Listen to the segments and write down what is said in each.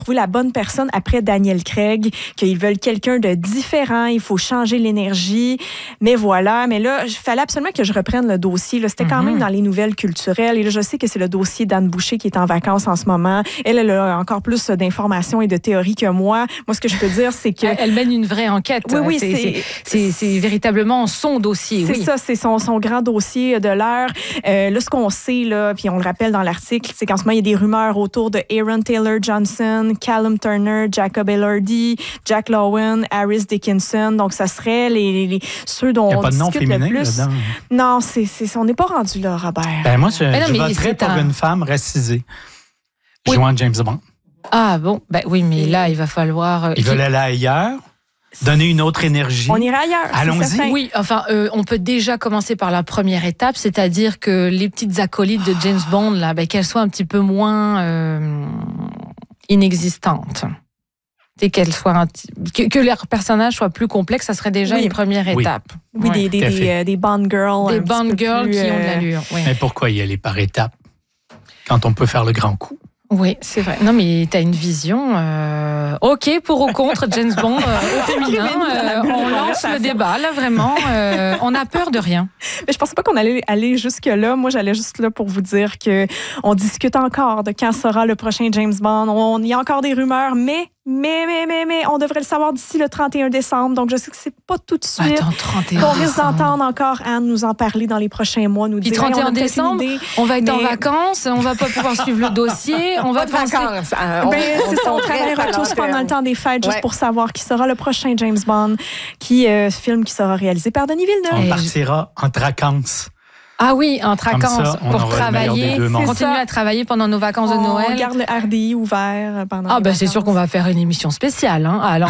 trouver la bonne personne après Daniel Craig, qu'ils veulent quelqu'un de différent, il faut changer l'énergie. Mais voilà, mais là, il fallait absolument que je reprenne le dossier. Là. C'était quand même dans les nouvelles culturelles. Et là, je sais que c'est le dossier d'Anne Boucher qui est en vacances en ce moment. Elle a encore plus d'informations et de théories que moi. Moi, ce que je peux dire, c'est que... Elle mène une vraie enquête. Oui, c'est véritablement son dossier. C'est ça, c'est son grand dossier de l'heure. Là, ce qu'on sait, là, puis on le rappelle dans l'article, c'est qu'en ce moment, il y a des rumeurs autour de Aaron Taylor Johnson, Callum Turner, Jacob Elordi, Jack Lowen, Harris Dickinson. Donc, ça serait ceux dont on discute le plus. Là-dedans. Non, on n'est pas rendu là, Robert. Ben moi, je voterais pour une femme racisée jouant James Bond. Ah bon, ben oui, mais là, il va falloir... Ils veulent aller ailleurs, donner une autre énergie. On ira ailleurs. Allons-y. Oui, enfin, on peut déjà commencer par la première étape, c'est-à-dire que les petites acolytes de James Bond, là, qu'elles soient un petit peu moins inexistantes. Et que leurs personnages soient plus complexes, ça serait déjà une première étape. Oui, des Bond girls. Des Bond girls qui ont de l'allure. Oui. Mais pourquoi y aller par étapes quand on peut faire le grand coup? Oui, c'est vrai. Non, mais tu as une vision. OK, pour ou contre James Bond au féminin. On lance le débat, là, vraiment. On a peur de rien. Mais je pensais pas qu'on allait aller jusque-là. Moi, j'allais juste là pour vous dire qu'on discute encore de quand sera le prochain James Bond. Il y a encore des rumeurs, mais on devrait le savoir d'ici le 31 décembre. Donc, je sais que c'est pas tout de suite. Attends, 31 on risque d'entendre encore Anne nous en parler dans les prochains mois. Nous dire, 31 décembre, on va être en vacances, on va pas pouvoir suivre le dossier, on va penser... C'est ça, on travaillera tous pendant le temps des fêtes juste pour savoir qui sera le prochain James Bond, film qui sera réalisé par Denis Villeneuve. On partira en vacances. Ah oui, en vacances pour travailler, continuer à travailler pendant nos vacances de Noël. On garde le RDI ouvert pendant les vacances. C'est sûr qu'on va faire une émission spéciale. Hein. Alors,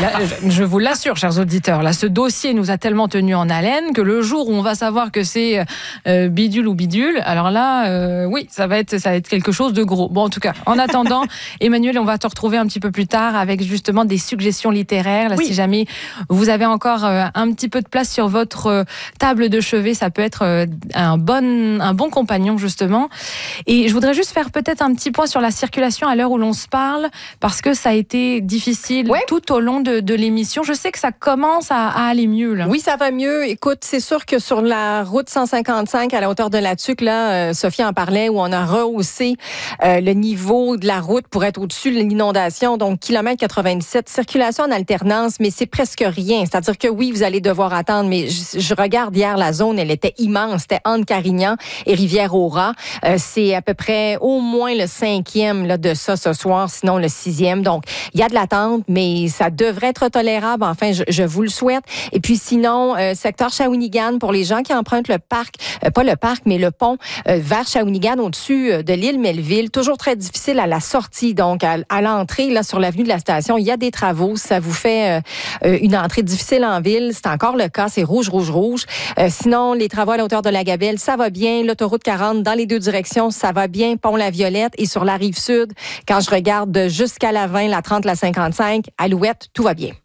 je vous l'assure, chers auditeurs, là, ce dossier nous a tellement tenus en haleine que le jour où on va savoir que c'est bidule ou bidule, alors là, oui, ça va être quelque chose de gros. Bon, en tout cas, en attendant, Emmanuel, on va te retrouver un petit peu plus tard avec justement des suggestions littéraires. Là, si jamais vous avez encore un petit peu de place sur votre table de chevet, ça peut être un bon compagnon, justement. Et je voudrais juste faire peut-être un petit point sur la circulation à l'heure où l'on se parle, parce que ça a été difficile tout au long de l'émission. Je sais que ça commence à aller mieux, là. Oui, ça va mieux. Écoute, c'est sûr que sur la route 155 à la hauteur de la Tuque, là, Sophie en parlait, où on a rehaussé le niveau de la route pour être au-dessus de l'inondation. Donc, kilomètre 97, circulation en alternance, mais c'est presque rien. C'est-à-dire que oui, vous allez devoir attendre, mais je regarde hier la zone, elle était immense. C'était entre Carignan et Rivière-au-Rat. C'est à peu près au moins le 5e là, de ça ce soir, sinon le 6e. Donc, il y a de l'attente, mais ça devrait être tolérable. Enfin, je vous le souhaite. Et puis sinon, secteur Shawinigan, pour les gens qui empruntent le parc, pas le parc, mais le pont vers Shawinigan, au-dessus de l'île Melville, toujours très difficile à la sortie. Donc, à l'entrée, là, sur l'avenue de la station, il y a des travaux. Ça vous fait une entrée difficile en ville. C'est encore le cas. C'est rouge, rouge, rouge. Sinon, les travaux à la hauteur de la Gabelle, ça va bien. L'autoroute 40 dans les deux directions, ça va bien. Pont-la-Violette et sur la rive sud, quand je regarde jusqu'à la 20, la 30, la 55, Alouette, tout va bien.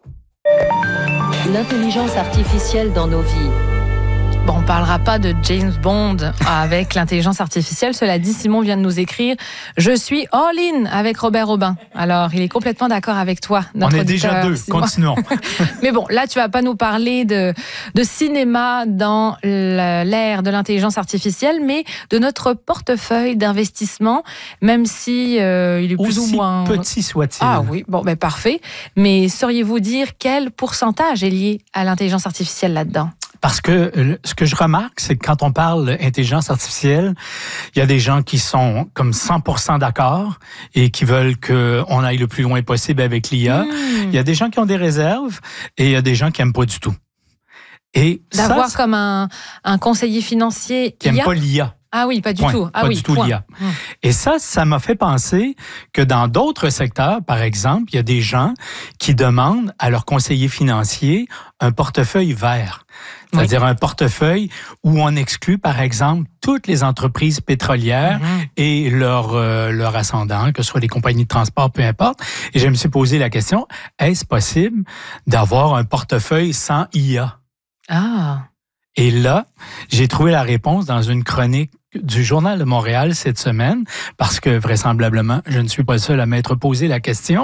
L'intelligence artificielle dans nos vies. Bon, on ne parlera pas de James Bond avec l'intelligence artificielle. Cela dit, Simon vient de nous écrire « Je suis all-in avec Robert Aubin ». Alors, il est complètement d'accord avec toi. On est déjà deux, Simon. Continuons. Mais bon, là, tu ne vas pas nous parler de cinéma dans l'ère de l'intelligence artificielle, mais de notre portefeuille d'investissement, même si il est plus ou moins... petit soit-il. Ah oui, bon, ben parfait. Mais sauriez-vous dire quel pourcentage est lié à l'intelligence artificielle là-dedans? Parce que ce que je remarque, c'est que quand on parle d'intelligence artificielle, il y a des gens qui sont comme 100% d'accord et qui veulent qu'on aille le plus loin possible avec l'IA. Il y a des gens qui ont des réserves et il y a des gens qui n'aiment pas du tout. Et d'avoir comme un conseiller financier qui n'aime pas l'IA. Ah oui, pas du tout. Pas du tout l'IA. Et ça m'a fait penser que dans d'autres secteurs, par exemple, il y a des gens qui demandent à leur conseiller financier un portefeuille vert. C'est-à-dire un portefeuille où on exclut, par exemple, toutes les entreprises pétrolières et leur ascendant, que ce soit des compagnies de transport, peu importe. Et je me suis posé la question, est-ce possible d'avoir un portefeuille sans IA? Ah. Et là, j'ai trouvé la réponse dans une chronique du Journal de Montréal cette semaine, parce que vraisemblablement, je ne suis pas le seul à m'être posé la question.